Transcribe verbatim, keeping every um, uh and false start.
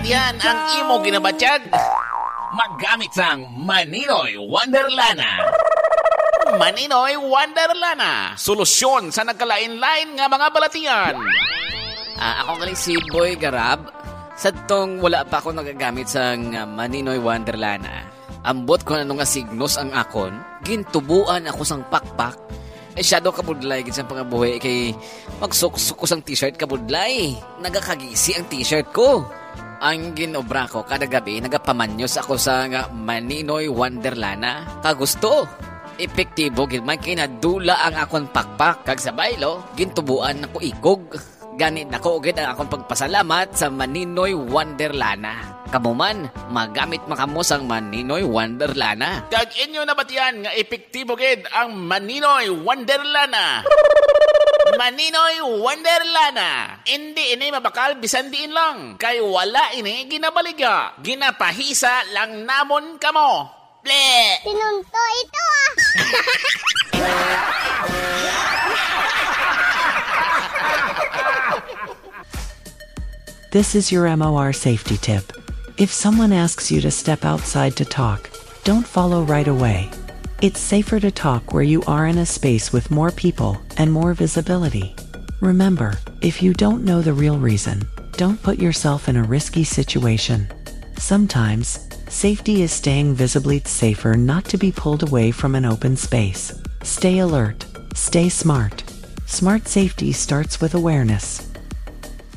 nabatihan ang imo ginabatyag? Maggamit sang Maninoy Wonderlana. Maninoy Wonderlana, solusyon sa nagkalain-lain nga mga balatian. Ah, ako galing si Boy Garab. Sa tong wala pa ako nagagamit sa uh, Maninoy Wonderlana. Ambot ko na nung signos ang akon, gintubuan ako sang pakpak. Eh, shadow kabudlay, ginsang pangabuhi, kay magsuksuk ko sang t-shirt kabudlay. Nagakagisi ang t-shirt ko. Ang ginobra ko, kada gabi, nagapamanyos ako sa nga Maninoy Wonderlana. Kagusto. Epektibo, gilman kinadula ang akong pakpak. Kag sa baylo, gintubuan ako ikog. Ganit na ko ugid ang akong pagpasalamat sa Maninoy Wonderlana. Kamuman, magamit makamo sang Maninoy Wonderlana. Kag inyo nabatihan nga epektibo gid ang Maninoy Wonderlana. Maninoy Wonderlana. Hindi ini mabakal bisan diin lang. Kay wala ini ginabaliga. Ginapahisa lang namon kamo. Ble! Pinunto ito ah! This is your M O R safety tip. If someone asks you to step outside to talk, don't follow right away. It's safer to talk where you are in a space with more people and more visibility. Remember, if you don't know the real reason, don't put yourself in a risky situation. Sometimes, safety is staying visibly safer not to be pulled away from an open space. Stay alert. Stay smart. Smart safety starts with awareness.